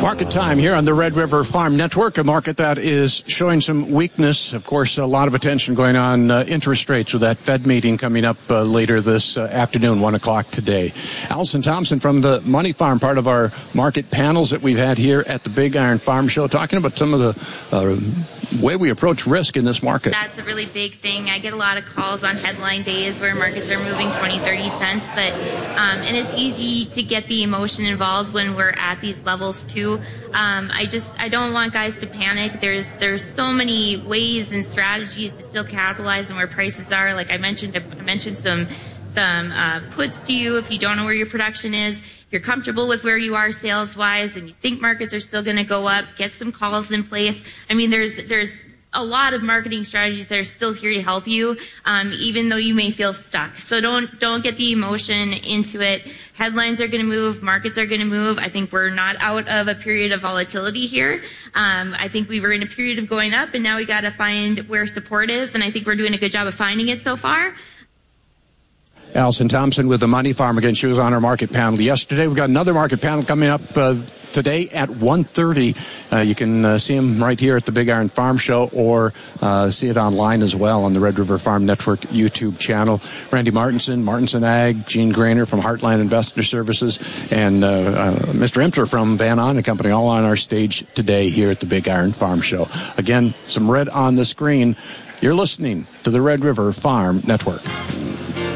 Market time here on the Red River Farm Network, a market that is showing some weakness. Of course, a lot of attention going on interest rates with that Fed meeting coming up later this afternoon, 1 o'clock today. Allison Thompson from the Money Farm, part of our market panels that we've had here at the Big Iron Farm Show, talking about some of the way we approach risk in this market. That's a really big thing. I get a lot of calls on headline days where markets are moving 20, 30 cents, but and it's easy to get the emotion involved when we're at these levels too. I don't want guys to panic. There's so many ways and strategies to still capitalize on where prices are. Like I mentioned some puts to you if you don't know where your production is. If you're comfortable with where you are sales wise and you think markets are still going to go up, get some calls in place. I mean, there's a lot of marketing strategies that are still here to help you, even though you may feel stuck. So don't get the emotion into it. Headlines are going to move. Markets are going to move. I think we're not out of a period of volatility here. I think we were in a period of going up, and now we got to find where support is, and I think we're doing a good job of finding it so far. Allison Thompson with the Money Farm. Again, she was on our market panel yesterday. We've got another market panel coming up today at 1:30. You can see them right here at the Big Iron Farm Show, or see it online as well on the Red River Farm Network YouTube channel. Randy Martinson Ag, Gene Grainer from Heartland Investor Services, and Mr. Imter from Van On & Company, all on our stage today here at the Big Iron Farm Show. Again, some red on the screen. You're listening to the Red River Farm Network.